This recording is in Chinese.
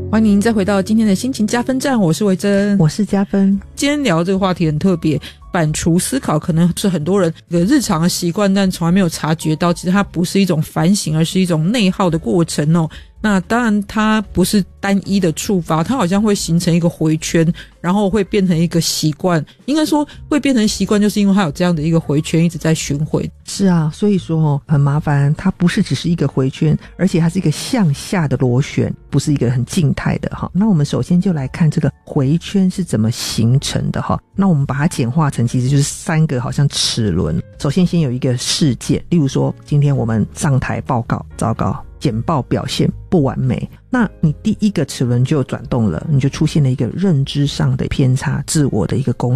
欢迎您再回到今天的心情加分站，我是维珍， 我是加分。 今天聊这个话题很特别，反刍思考可能是很多人的日常的习惯，但从来没有察觉到其实它不是一种反省，而是一种内耗的过程哦。那当然它不是单一的触发，它好像会形成一个回圈，然后会变成一个习惯，应该说会变成习惯，就是因为它有这样的一个回圈一直在巡回。 是啊，所以说很麻烦，它不是只是一个回圈，而且它是一个向下的螺旋，不是一个很静态的哈。那我们首先就来看这个回圈是怎么形成的哈。那我们把它简化成其实就是3个好像齿轮。首先有一个事件，例如说今天我们上台报告，糟糕，简报表现不完美，那你第一个齿轮就转动了，你就出现了一个认知上的偏差，自我的一个攻